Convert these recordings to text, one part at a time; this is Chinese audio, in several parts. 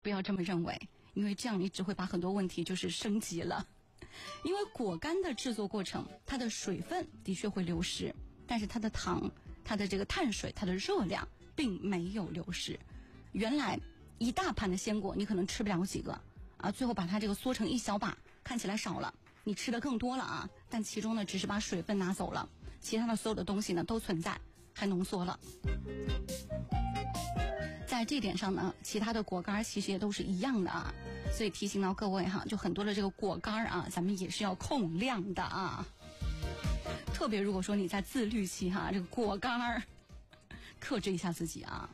不要这么认为，因为这样你只会把很多问题就是升级了。因为果干的制作过程，它的水分的确会流失，但是它的糖、它的这个碳水、它的热量并没有流失。原来一大盘的鲜果你可能吃不了几个啊，最后把它这个缩成一小把，看起来少了，你吃的更多了啊，但其中呢只是把水分拿走了，其他的所有的东西呢都存在，还浓缩了。在这点上呢，其他的果干其实也都是一样的啊，所以提醒到各位哈，就很多的这个果干啊，咱们也是要控量的啊。特别如果说你在自律期哈，这个果干克制一下自己啊。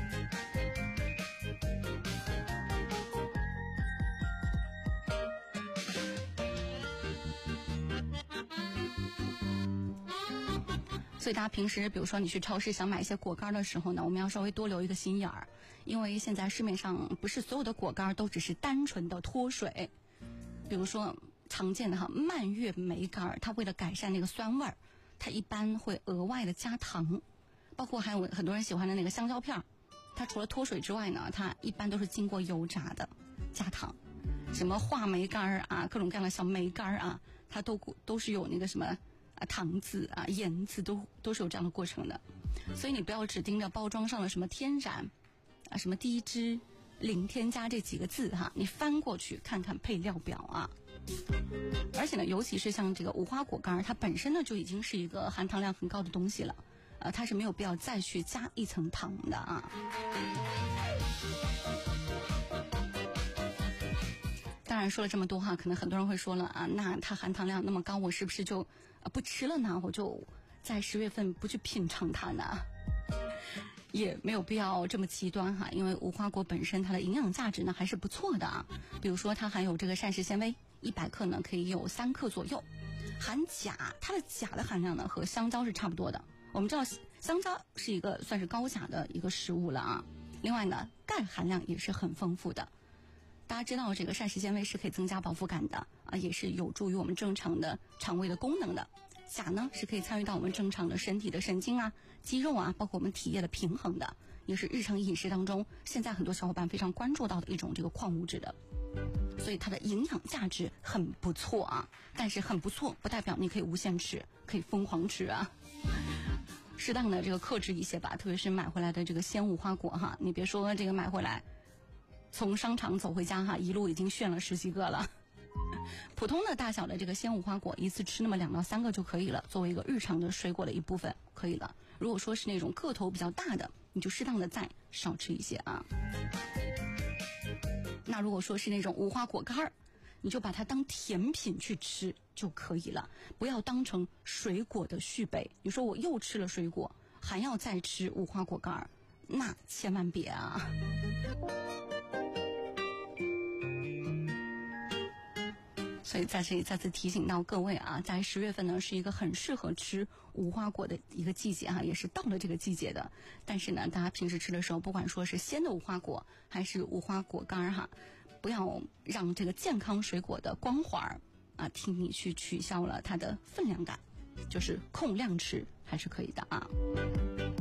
所以大家平时比如说你去超市想买一些果干的时候呢，我们要稍微多留一个心眼儿，因为现在市面上不是所有的果干都只是单纯的脱水。比如说常见的蔓越莓干，它为了改善那个酸味儿，它一般会额外的加糖。包括还有很多人喜欢的那个香蕉片，它除了脱水之外呢，它一般都是经过油炸的，加糖。什么话梅干啊，各种各样的小梅干啊，它都是有那个什么糖渍啊、盐渍都是有这样的过程的。所以你不要只盯着包装上的什么天然啊、什么低脂、零添加这几个字哈，你翻过去看看配料表啊。而且呢，尤其是像这个无花果干，它本身呢就已经是一个含糖量很高的东西了，它是没有必要再去加一层糖的啊。当然说了这么多哈，可能很多人会说了啊，那它含糖量那么高，我是不是就不吃了呢？我就在10月份不去品尝它呢？也没有必要这么极端哈，因为无花果本身它的营养价值呢还是不错的啊。比如说它含有这个膳食纤维，100克呢可以有3克左右，含钾，它的钾的含量呢和香蕉是差不多的。我们知道香蕉是一个算是高钾的一个食物了啊。另外呢，钙含量也是很丰富的。大家知道这个膳食纤维是可以增加饱腹感的啊，也是有助于我们正常的肠胃的功能的。钾呢是可以参与到我们正常的身体的神经啊、肌肉啊，包括我们体液的平衡的，也是日常饮食当中现在很多小伙伴非常关注到的一种这个矿物质的。所以它的营养价值很不错啊，但是很不错不代表你可以无限吃，可以疯狂吃啊。适当的这个克制一些吧，特别是买回来的这个鲜无花果哈，你别说这个买回来从商场走回家哈，一路已经炫了10几个了。普通的大小的这个鲜无花果，一次吃那么2到3个就可以了，作为一个日常的水果的一部分可以了。如果说是那种个头比较大的，你就适当的再少吃一些啊。那如果说是那种无花果干，你就把它当甜品去吃就可以了，不要当成水果的续杯。你说我又吃了水果，还要再吃无花果干，那千万别啊。所以在这里再次提醒到各位啊，在10月份呢是一个很适合吃无花果的一个季节哈，也是到了这个季节的。但是呢，大家平时吃的时候，不管说是鲜的无花果还是无花果干哈，不要让这个健康水果的光环啊替你去取消了它的分量感，就是控量吃还是可以的啊。